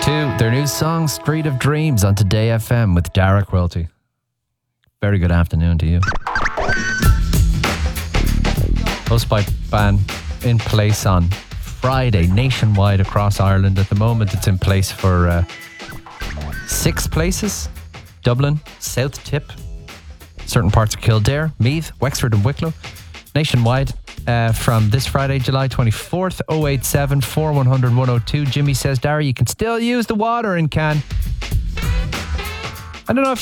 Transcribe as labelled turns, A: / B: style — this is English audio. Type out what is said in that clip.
A: to their new song, Street of Dreams, on Today FM with Dara Quilty. Very good afternoon to you. Hosepipe ban in place on Friday nationwide across Ireland. At the moment, it's in place for 6 places: Dublin, South Tip, certain parts of Kildare, Meath, Wexford and Wicklow. Nationwide from this Friday, July 24th, 087 4100 102. Jimmy says, Dara, you can still use the watering can. I don't know if